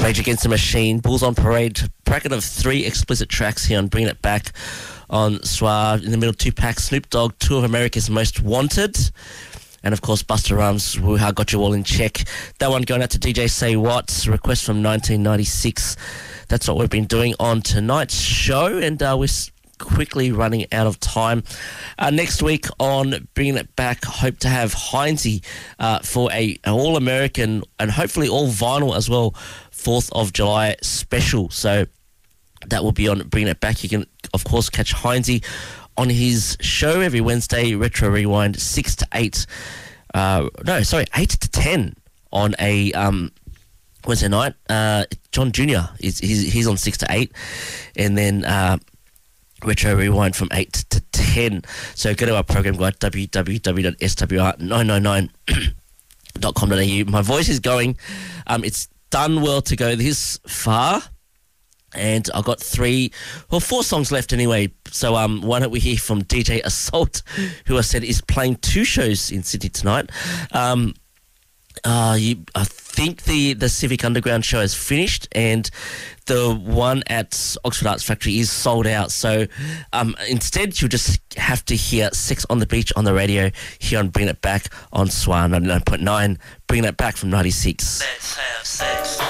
Rage Against the Machine, Bulls on Parade, bracket of 3 explicit tracks here on Bringing It Back on Suave. In the middle, Tupac, Snoop Dogg, 2 of America's Most Wanted. And, of course, Busta Rhymes, Woo Ha Got You All in Check. That one going out to DJ Say What, request from 1996. That's what we've been doing on tonight's show, and we're quickly running out of time. Next week on Bringing It Back, hope to have Heinzie for an all-American and hopefully all vinyl as well, 4th of July special. So that will be on Bringing It Back. You can, of course, catch Heinzie on his show every Wednesday, Retro Rewind, 6 to 8. 8 to 10 on a Wednesday night. John Jr. He's on 6 to 8. And then Retro Rewind from 8 to 10. So go to our program guide, www.swr999.com.au. My voice is going. It's done well to go this far. And I've got 4 songs left anyway. So why don't we hear from DJ Assault, who I said is playing 2 shows in Sydney tonight. I think the Civic Underground show is finished, and the one at Oxford Arts Factory is sold out. So instead, you'll just have to hear Sex on the Beach on the radio here on Bring It Back on SWAR 99.9. Bringing It Back from 96. Let's have sex.